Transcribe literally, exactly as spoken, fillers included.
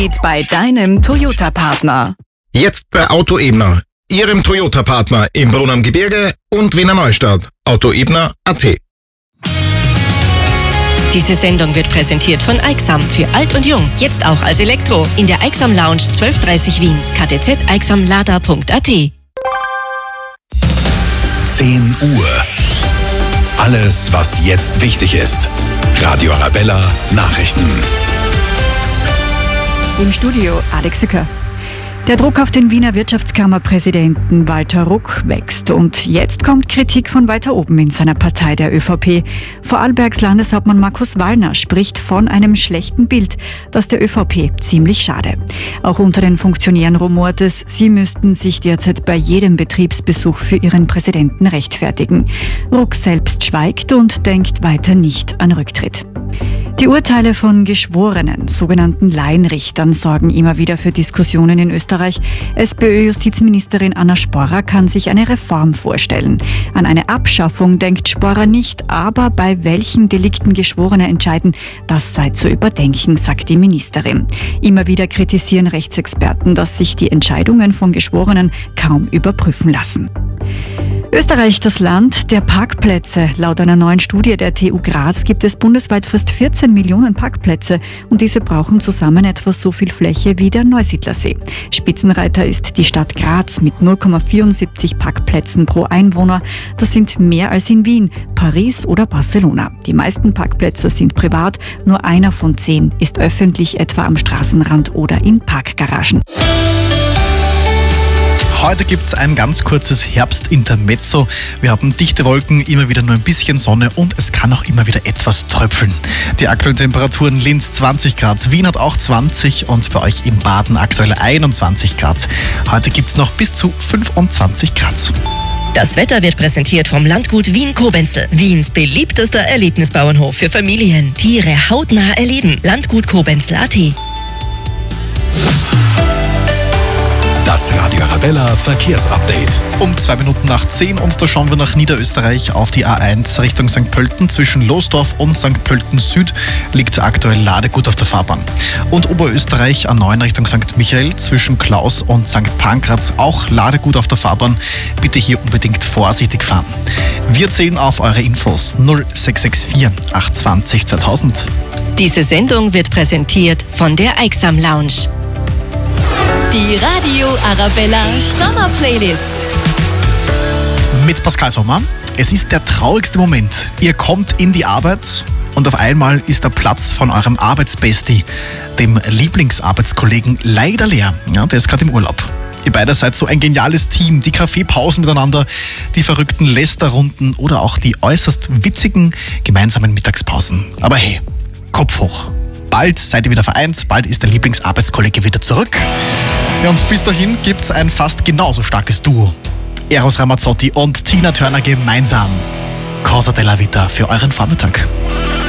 Bei deinem Toyota-Partner. Jetzt bei Autoebner, Ihrem Toyota-Partner im Brunn am Gebirge und Wiener Neustadt. Autoebner punkt at. Diese Sendung wird präsentiert von Aixam für alt und jung. Jetzt auch als Elektro. In der Aixam Lounge zwölf dreißig Wien. k t z aixamlada punkt a t. zehn Uhr. Alles, was jetzt wichtig ist. Radio Arabella Nachrichten. Im Studio Alex Sücker. Der Druck auf den Wiener Wirtschaftskammerpräsidenten Walter Ruck wächst und jetzt kommt Kritik von weiter oben in seiner Partei, der ÖVP. Vorarlbergs Landeshauptmann Markus Wallner spricht von einem schlechten Bild, das der ÖVP ziemlich schade. Auch unter den Funktionären rumort es, sie müssten sich derzeit bei jedem Betriebsbesuch für ihren Präsidenten rechtfertigen. Ruck selbst schweigt und denkt weiter nicht an Rücktritt. Die Urteile von Geschworenen, sogenannten Laienrichtern, sorgen immer wieder für Diskussionen in Österreich. SPÖ-Justizministerin Anna Sporrer kann sich eine Reform vorstellen. An eine Abschaffung denkt Sporrer nicht, aber bei welchen Delikten Geschworene entscheiden, das sei zu überdenken, sagt die Ministerin. Immer wieder kritisieren Rechtsexperten, dass sich die Entscheidungen von Geschworenen kaum überprüfen lassen. Österreich, das Land der Parkplätze. Laut einer neuen Studie der T U Graz gibt es bundesweit fast vierzehn Millionen Parkplätze und diese brauchen zusammen etwa so viel Fläche wie der Neusiedlersee. Spitzenreiter ist die Stadt Graz mit null Komma vierundsiebzig Parkplätzen pro Einwohner. Das sind mehr als in Wien, Paris oder Barcelona. Die meisten Parkplätze sind privat, nur einer von zehn ist öffentlich, etwa am Straßenrand oder in Parkgaragen. Heute gibt es ein ganz kurzes Herbstintermezzo. Wir haben dichte Wolken, immer wieder nur ein bisschen Sonne und es kann auch immer wieder etwas tröpfeln. Die aktuellen Temperaturen: Linz zwanzig Grad, Wien hat auch zwanzig und bei euch im Baden aktuell einundzwanzig Grad. Heute gibt es noch bis zu fünfundzwanzig Grad. Das Wetter wird präsentiert vom Landgut Wien-Kobenzl. Wiens beliebtester Erlebnisbauernhof für Familien. Tiere hautnah erleben. Landgut Kobenzl punkt a t. Das Radio Arabella Verkehrsupdate. Um zwei Minuten nach zehn und da schauen wir nach Niederösterreich auf die A eins Richtung Sankt Pölten. Zwischen Losdorf und Sankt Pölten Süd liegt aktuell Ladegut auf der Fahrbahn. Und Oberösterreich A neun Richtung Sankt Michael zwischen Klaus und Sankt Pankraz auch Ladegut auf der Fahrbahn. Bitte hier unbedingt vorsichtig fahren. Wir zählen auf eure Infos null sechs sechs vier acht zwei null zweitausend. Diese Sendung wird präsentiert von der Aixam Lounge. Die Radio Arabella Sommer Playlist. Mit Pascal Sommer. Es ist der traurigste Moment. Ihr kommt in die Arbeit und auf einmal ist der Platz von eurem Arbeitsbestie, dem Lieblingsarbeitskollegen, leider leer. Ja, der ist gerade im Urlaub. Ihr beide seid so ein geniales Team. Die Kaffeepausen miteinander, die verrückten Lästerrunden oder auch die äußerst witzigen gemeinsamen Mittagspausen. Aber hey, Kopf hoch. Bald seid ihr wieder vereint, bald ist der Lieblingsarbeitskollege wieder zurück. Ja, und bis dahin gibt's ein fast genauso starkes Duo. Eros Ramazzotti und Tina Turner gemeinsam. Cosa della Vita für euren Vormittag.